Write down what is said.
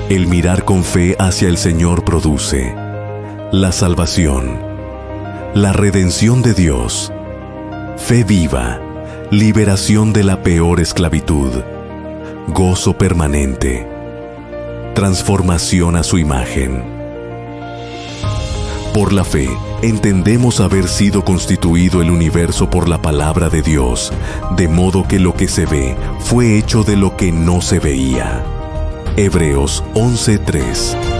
El mirar con fe hacia el Señor produce la salvación, la redención de Dios, fe viva, liberación de la peor esclavitud, gozo permanente, transformación a su imagen. Por la fe, entendemos haber sido constituido el universo por la palabra de Dios, de modo que lo que se ve fue hecho de lo que no se veía. Hebreos 11:3.